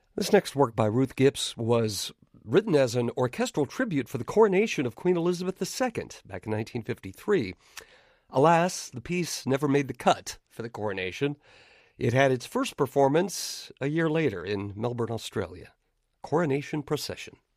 This next work by Ruth Gipps was written as an orchestral tribute for the coronation of Queen Elizabeth II back in 1953. Alas, the piece never made the cut for the coronation. It had its first performance a year later in Melbourne, Australia. Coronation Procession.